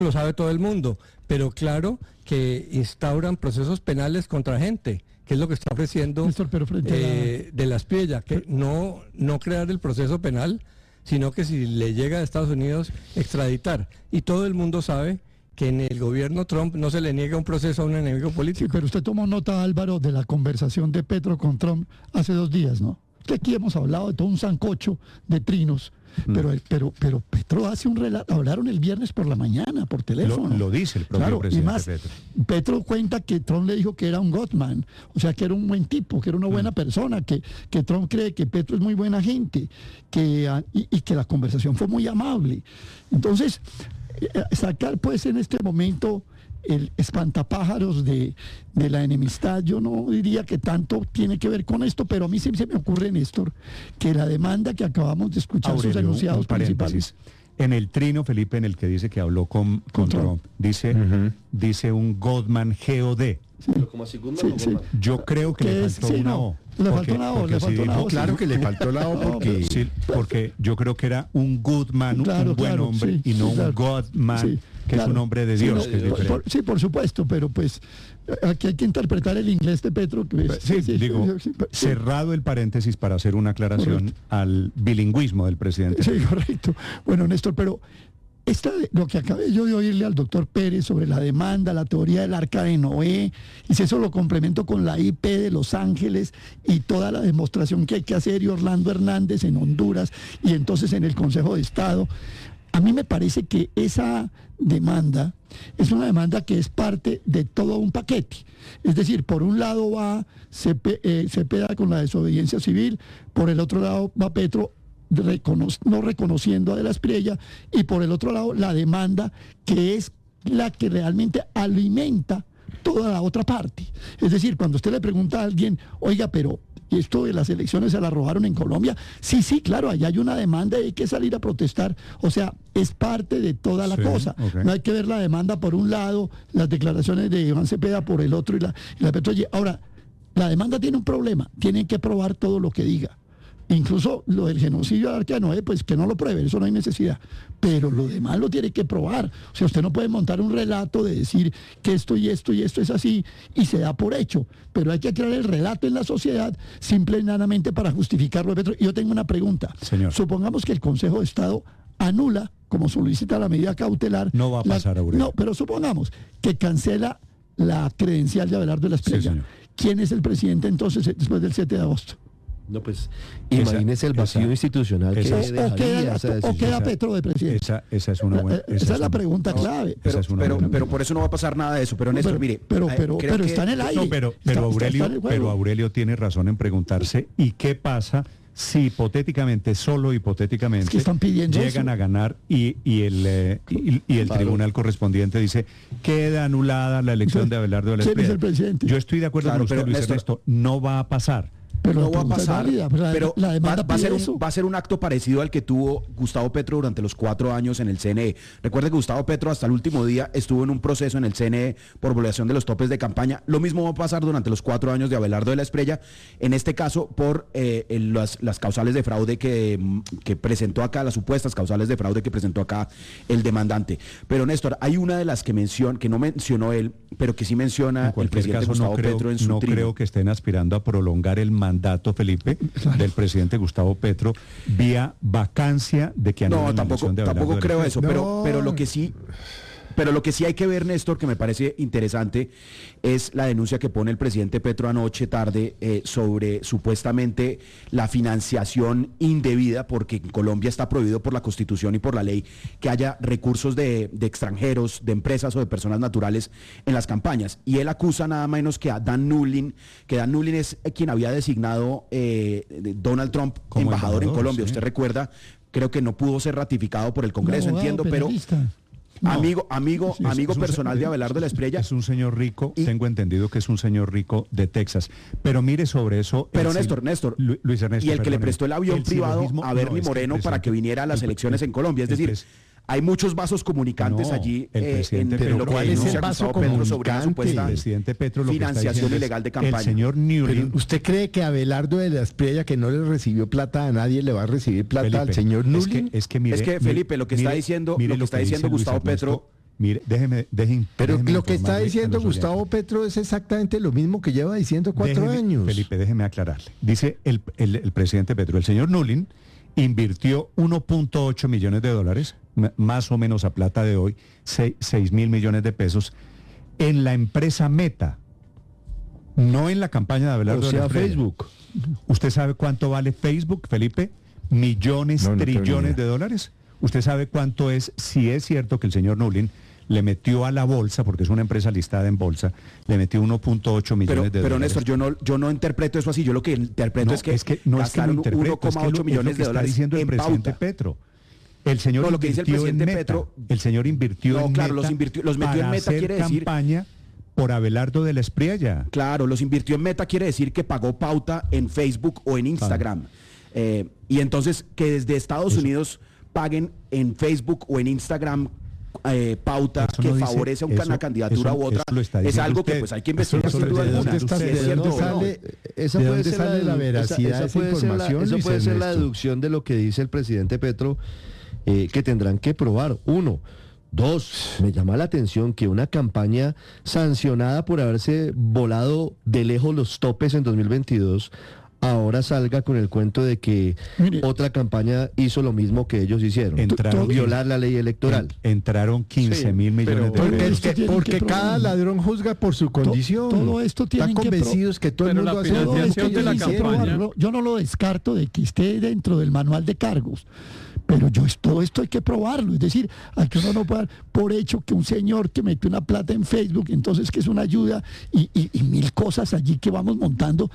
lo sabe todo el mundo, pero claro que instauran procesos penales contra gente, que es lo que está ofreciendo Néstor, pero de la Espriella, que no crear el proceso penal, sino que si le llega a Estados Unidos, extraditar. Y todo el mundo sabe que en el gobierno Trump no se le niega un proceso a un enemigo político. Sí, pero usted tomó nota, Álvaro, de la conversación de Petro con Trump hace 2 días, ¿no? Que aquí hemos hablado de todo un sancocho de trinos, pero Petro hace un relato. Hablaron el viernes por la mañana, por teléfono. Lo dice el propio presidente y más, Petro. Petro cuenta que Trump le dijo que era un Godman, o sea, que era un buen tipo, que era una buena persona, que Trump cree que Petro es muy buena gente, y que la conversación fue muy amable. Entonces, sacar pues en este momento el espantapájaros de la enemistad, yo no diría que tanto tiene que ver con esto, pero a mí sí se me ocurre, Néstor, que la demanda que acabamos de escuchar, sus enunciados principales. En el trino, Felipe, en el que dice que habló con Trump, dice un Godman GOD. Sí. Como así, Goodman, Sí. Yo creo que le faltó una O. Le faltó una O, le faltó una O. Claro que le faltó la O porque... Sí, porque yo creo que era un good man, un buen hombre, sí, y no claro. un God man, Sí, que es un hombre de Dios, que es diferente. Sí, por supuesto, pero pues aquí hay que interpretar el inglés de Petro. Cerrado el paréntesis para hacer una aclaración al bilingüismo del presidente. Sí, correcto. Bueno, Néstor, pero lo que acabé yo de oírle al doctor Pérez sobre la demanda, la teoría del arca de Noé, y si eso lo complemento con la IP de Los Ángeles y toda la demostración que hay que hacer, y Orlando Hernández en Honduras, y entonces en el Consejo de Estado, a mí me parece que esa demanda es una demanda que es parte de todo un paquete. Es decir, por un lado va Cepeda con la desobediencia civil, por el otro lado va Petro no reconociendo a De la Espriella, y por el otro lado la demanda que es la que realmente alimenta toda la otra parte. Es decir, cuando usted le pregunta a alguien, oiga, pero esto de las elecciones se la robaron en Colombia, sí, claro, allá hay una demanda y hay que salir a protestar, o sea, es parte de toda la cosa. Okay. No hay que ver la demanda por un lado, las declaraciones de Iván Cepeda por el otro, y la Petro. Ahora, la demanda tiene un problema, tienen que probar todo lo que diga. Incluso lo del genocidio de Arca de Noé, pues que no lo pruebe, eso no hay necesidad. Pero lo demás lo tiene que probar. O sea, usted no puede montar un relato de decir que esto y esto y esto es así y se da por hecho. Pero hay que crear el relato en la sociedad simple y llanamente para justificarlo de Petro. Y yo tengo una pregunta. Señor. Supongamos que el Consejo de Estado anula, como solicita la medida cautelar. No va a pasar, Aurelio. No, pero supongamos que cancela la credencial de Abelardo de la Espriella. Sí, ¿Quién es el presidente entonces después del 7 de agosto? No, pues imagínese el vacío institucional que dejaría esa decisión. ¿O queda Petro de presidente? Esa es una buena... Esa es la pregunta clave. Pero por eso no va a pasar nada de eso. Pero Néstor, mire... Pero está en el aire. No, pero Aurelio tiene razón en preguntarse, ¿y qué pasa si hipotéticamente, solo hipotéticamente, es que están pidiendo llegan eso a ganar y el tribunal correspondiente dice, queda anulada la elección de Abelardo de la Espriella? ¿Quién es el presidente? Yo estoy de acuerdo con usted, Luis Ernesto, no va a pasar. Pero no va a pasar, pero la demanda va a ser un acto parecido al que tuvo Gustavo Petro durante los 4 años en el CNE. Recuerde que Gustavo Petro hasta el último día estuvo en un proceso en el CNE por violación de los topes de campaña. Lo mismo va a pasar durante los 4 años de Abelardo de la Espriella, en este caso por las causales de fraude que presentó acá, las supuestas causales de fraude que presentó acá el demandante. Pero Néstor, hay una de las que no mencionó él, pero que sí menciona el presidente Gustavo Petro en su trino. No creo que estén aspirando a prolongar el mandato, Felipe, del presidente Gustavo Petro vía vacancia de que no, tampoco creo eso, pero lo que sí... Pero lo que sí hay que ver, Néstor, que me parece interesante, es la denuncia que pone el presidente Petro anoche tarde sobre supuestamente la financiación indebida, porque en Colombia está prohibido por la Constitución y por la ley que haya recursos de extranjeros, de empresas o de personas naturales en las campañas. Y él acusa nada menos que a Dan Nulin, que Dan Nulin es quien había designado Donald Trump como embajador en Colombia. Sí. Usted recuerda, creo que no pudo ser ratificado por el Congreso, entiendo, penalista. Pero... Amigo personal de Abelardo de la Espriella. Es un señor rico, tengo entendido que es un señor rico de Texas. Pero mire sobre eso... Pero Néstor, Luis Ernesto, y el que le prestó el avión privado a Bernie Moreno para que viniera a las elecciones en Colombia. Es decir, hay muchos vasos comunicantes allí en lo que denuncia Gustavo Petro sobre una supuesta financiación ilegal de campaña. El señor Newlin... ¿Usted cree que Abelardo de la Espriella, que no le recibió plata a nadie, le va a recibir plata Felipe, al señor Newlin? Es que Felipe, lo que está diciendo Gustavo Petro... Mire, Pero déjeme lo que está informarle diciendo a los Gustavo oyentes. Petro es exactamente lo mismo que lleva diciendo 4 años. Felipe, déjeme aclararle. Dice el presidente Petro, el señor Nullin invirtió 1.8 millones de dólares, más o menos a plata de hoy, 6 mil millones de pesos, en la empresa Meta, no en la campaña de Abelardo. O sea, de la Espriella. Facebook. ¿Usted sabe cuánto vale Facebook, Felipe? Millones, No tengo ni trillones idea. de dólares. ¿Usted sabe cuánto es, si es cierto que el señor Nullin le metió a la bolsa, porque es una empresa listada en bolsa, le metió 1.8 millones de Pero dólares? Néstor, yo no interpreto eso así. Yo lo que interpreto No, es que no es que lo gastaron interpreto, es que 1,8 millones de está dólares diciendo el en presidente pauta. Petro. El señor No, lo que dice el invirtió en presidente Meta. Petro- El señor invirtió No, en claro, Meta los metió en para Meta, hacer quiere decir- campaña por Abelardo de la Espriella. Claro, los invirtió en Meta quiere decir que pagó pauta en Facebook o en Instagram. Y entonces que desde Estados Unidos paguen en Facebook o en Instagram pauta Eso que no dice- favorece a eso- una candidatura eso- u otra, eso lo está es diciendo algo que usted. pues hay que Eso investigar lo sin duda está alguna. diciendo Si usted. es ¿De cierto dónde o no. sale, Esa ¿de puede dónde ser sale la veracidad de esa puede ser información? esa Luis puede ser la Ernesto? deducción de lo que dice el presidente Petro, que tendrán que probar. 1. 2, me llama la atención que una campaña sancionada por haberse volado de lejos los topes en 2022 ahora salga con el cuento de que Mire. otra campaña hizo lo mismo que ellos hicieron. Entraron- violar la ley electoral. Entraron 15 mil millones de Porque, pesos. Esto tienen porque que cada probar. ladrón juzga por su condición. todo esto tienen Están que convencidos que todo el Pero mundo la hace Todo financiación esto de la tienen que campaña. probarlo. Yo no lo descarto de que esté dentro del manual de cargos, pero todo esto hay que probarlo. Es decir, aquí uno no puede dar por hecho que un señor que mete una plata en Facebook, entonces que es una ayuda y mil cosas allí que vamos montando,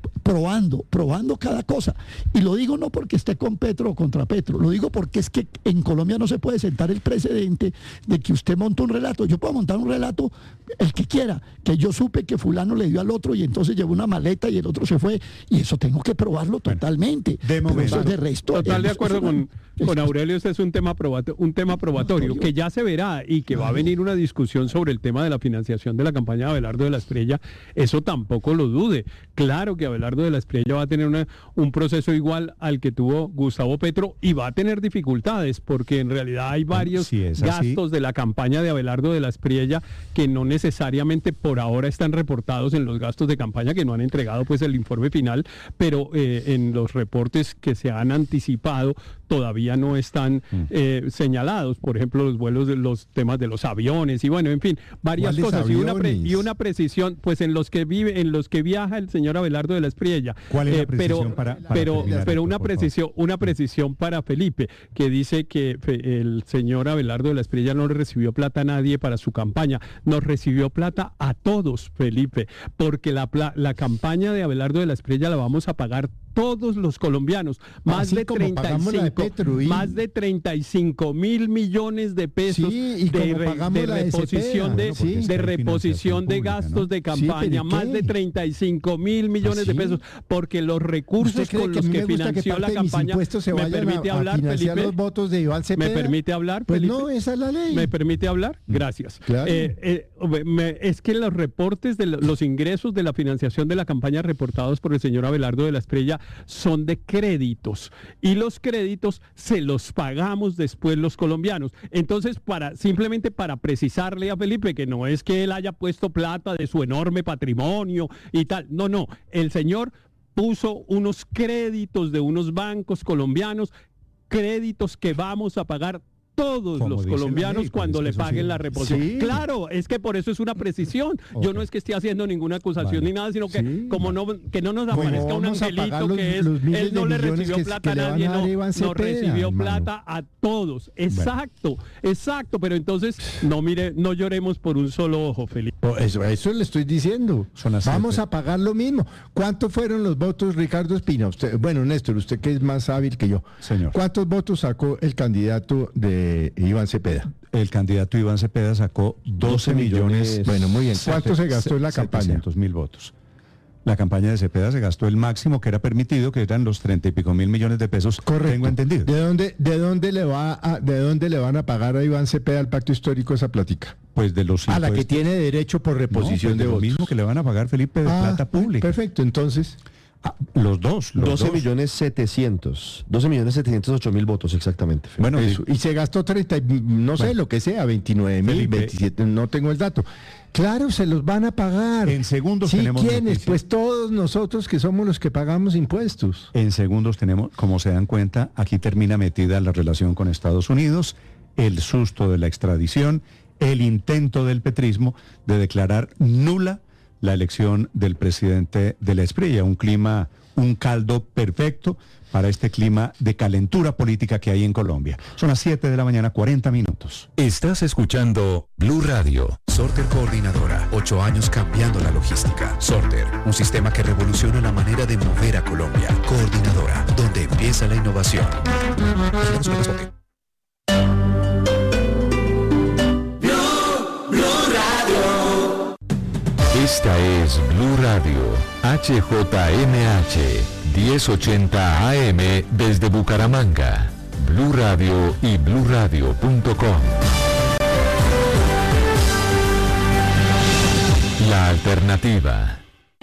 probando cada cosa. Y lo digo no porque esté con Petro o contra Petro, lo digo porque es que en Colombia no se puede sentar el precedente de que usted monta un relato. Yo puedo montar un relato el que quiera, que yo supe que fulano le dio al otro y entonces llevó una maleta y el otro se fue, y eso tengo que probarlo totalmente. de Pero momento. eso de resto. Total de eso acuerdo no- con Aurelio, este es un tema probatorio que ya se verá y que va a venir una discusión sobre el tema de la financiación de la campaña de Abelardo de la Espriella. Eso tampoco lo dude. Claro que Abelardo de la Espriella va a tener un proceso igual al que tuvo Gustavo Petro y va a tener dificultades porque en realidad hay varios si es así. gastos de la campaña de Abelardo de la Espriella que no necesariamente por ahora están reportados en los gastos de campaña, que no han entregado pues el informe final, pero en los reportes que se han anticipado todavía no están señalados. Por ejemplo, los vuelos de los temas de los aviones y bueno, en fin, varias ¿Cuáles cosas aviones? y una precisión pues en los que viaja el señor Abelardo de la Espriella. ¿Cuál es la precisión para terminar pero esto, una por favor? precisión para Felipe, que dice que el señor Abelardo de la Espriella no le recibió plata a nadie para su campaña, nos recibió plata a todos, Felipe, porque la campaña de Abelardo de la Espriella la vamos a pagar todos los colombianos, más Así de como pagamos la de Petro, y- más de 35.000 millones de pesos Sí, y de, como pagamos de la de reposición Cepeda, de, ¿no? Porque está de en reposición de financiación gastos pública, de ¿no? campaña, Sí, ¿pero más qué? de 35.000 millones de ¿Ah, sí? pesos, porque los recursos ¿Usted cree con que a los mí que me gusta que financió parte la de mis campaña, impuestos se me vayan permite a hablar, financiar Felipe? los votos de Iván Cepeda? ¿Me permite hablar, Pues Felipe? no, esa es la ley. ¿Me permite hablar? Gracias. Claro. Es que los reportes de los ingresos de la financiación de la campaña reportados por el señor Abelardo de la Espriella son de créditos y los créditos se los pagamos después los colombianos. Entonces, simplemente para precisarle a Felipe que no es que él haya puesto plata de su enorme patrimonio y tal. No. El señor puso unos créditos de unos bancos colombianos, créditos que vamos a pagar todos Como los dice la colombianos ley, cuando pues le eso paguen sí. la reposición. Sí. Claro, es que por eso es una precisión. Yo Ok. no es que esté haciendo ninguna acusación Vale. ni nada, sino que Sí. que no nos aparezca un vamos a pagar angelito que es, los miles él no de le millones recibió que plata a le van nadie, a dar Iván no Cepeda, recibió hermano. plata a todos. Exacto, pero entonces no lloremos por un solo ojo, Felipe. Eso le estoy diciendo. Son las Vamos 7. a pagar lo mismo. ¿Cuántos fueron los votos, Ricardo Espina? Usted, bueno, Néstor, usted que es más hábil que yo. Señor. ¿Cuántos votos sacó el candidato de Iván Cepeda? El candidato Iván Cepeda sacó 12 millones. Bueno, muy bien. ¿Cuánto se gastó en la campaña? 700.000 votos. La campaña de Cepeda se gastó el máximo que era permitido, que eran los 30 y pico mil millones de pesos. Correcto. Tengo entendido. ¿De dónde le van a pagar a Iván Cepeda al Pacto Histórico esa plática? Pues de los A la que impuestos. tiene derecho por No, reposición pues de lo votos. mismo que le van a pagar, Felipe, de plata pública. Perfecto, entonces. Los dos. 12.708.000 votos exactamente. Bueno, Eso. Y se gastó 30, no sé, lo que sea, 29.000, Felipe, 27, no tengo el dato. Claro, se los van a pagar. En segundos Sí, tenemos ¿quiénes? noticias. Pues todos nosotros que somos los que pagamos impuestos. En segundos tenemos, como se dan cuenta, aquí termina metida la relación con Estados Unidos, el susto de la extradición, el intento del petrismo de declarar nula la elección del presidente de la Espriella, un caldo perfecto para este clima de calentura política que hay en Colombia. Son las 7 de la mañana, 40 minutos. Estás escuchando Blue Radio. Sorter Coordinadora, 8 años cambiando la logística. Sorter, un sistema que revoluciona la manera de mover a Colombia. Coordinadora, donde empieza la innovación. Esta es Blue Radio, HJMH, 1080 AM desde Bucaramanga. Blue Radio y bluradio.com. La alternativa.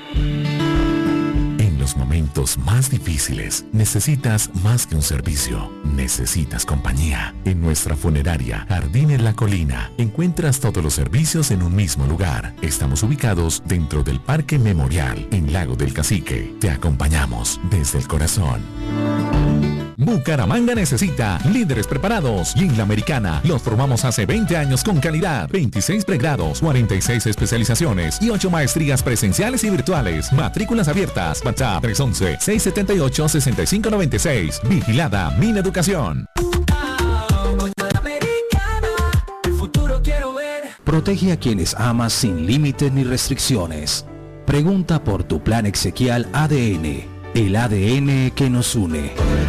En los momentos más difíciles, necesitas más que un servicio, necesitas compañía. En nuestra funeraria, Jardín en la Colina, encuentras todos los servicios en un mismo lugar. Estamos ubicados dentro del Parque Memorial, en Lago del Cacique. Te acompañamos desde el corazón. Bucaramanga necesita líderes preparados y en la Americana los formamos hace 20 años con calidad. 26 pregrados, 46 especializaciones y 8 maestrías presenciales y virtuales. Matrículas abiertas. WhatsApp 311-678-6596. Vigilada Mineducación. Protege a quienes amas sin límites ni restricciones. Pregunta por tu plan exequial ADN, el ADN que nos une.